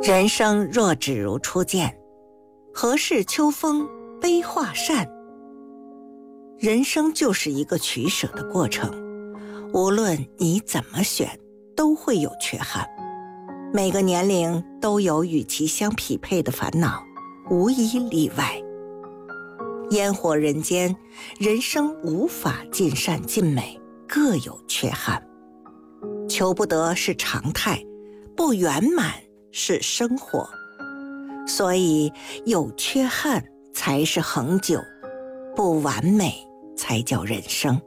人生若只如初见，何事秋风悲画扇。人生就是一个取舍的过程，无论你怎么选，都会有缺憾。每个年龄都有与其相匹配的烦恼，无一例外。烟火人间，人生无法尽善尽美，各有缺憾。求不得是常态，不圆满是生活，所以有缺憾才是恒久，不完美才叫人生。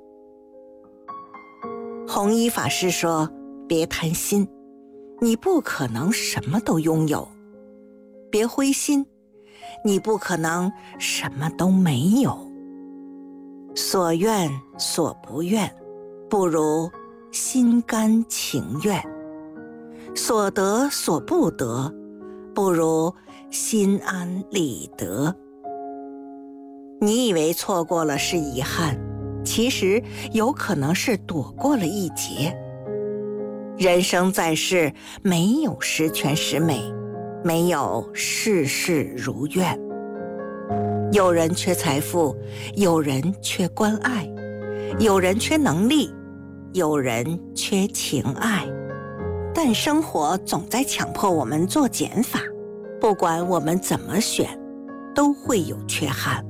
弘一法师说，别贪心，你不可能什么都拥有；别灰心，你不可能什么都没有。所愿所不愿，不如心甘情愿；所得所不得，不如心安理得。你以为错过了是遗憾，其实有可能是躲过了一劫。人生在世，没有十全十美，没有事事如愿。有人缺财富，有人缺关爱，有人缺能力，有人缺情爱。但生活总在强迫我们做减法，不管我们怎么选，都会有缺憾。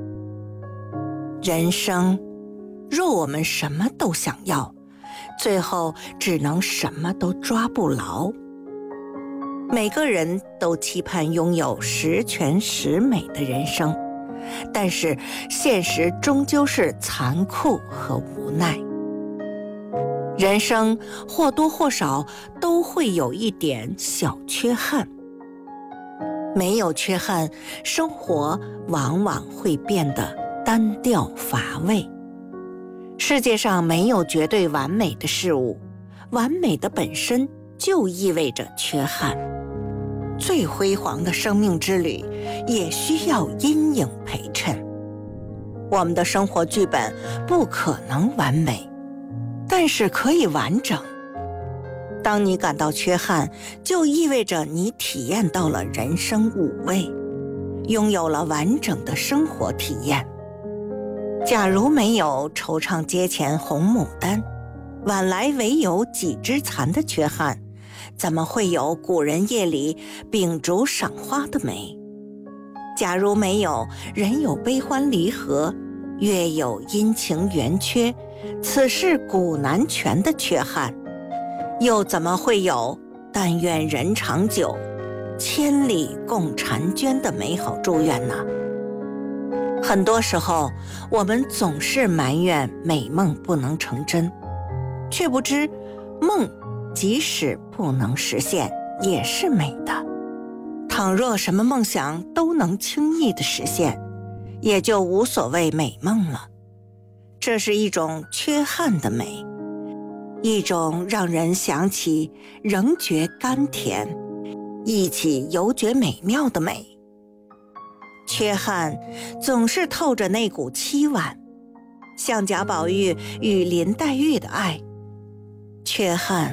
人生，若我们什么都想要，最后只能什么都抓不牢。每个人都期盼拥有十全十美的人生，但是现实终究是残酷和无奈。人生或多或少都会有一点小缺憾，没有缺憾，生活往往会变得单调乏味。世界上没有绝对完美的事物，完美的本身就意味着缺憾。最辉煌的生命之旅也需要阴影陪衬。我们的生活剧本不可能完美，但是可以完整。当你感到缺憾，就意味着你体验到了人生五味，拥有了完整的生活体验。假如没有惆怅街前红牡丹，晚来唯有几枝残的缺憾，怎么会有古人夜里秉烛赏花的美？假如没有人有悲欢离合，月有阴晴圆缺，此事古难全的缺憾，又怎么会有但愿人长久，千里共婵娟的美好祝愿呢？很多时候，我们总是埋怨美梦不能成真，却不知梦即使不能实现，也是美的。倘若什么梦想都能轻易地实现，也就无所谓美梦了。这是一种缺憾的美，一种让人想起仍觉甘甜，忆起犹觉美妙的美。缺憾总是透着那股凄婉，像贾宝玉与林黛玉的爱。缺憾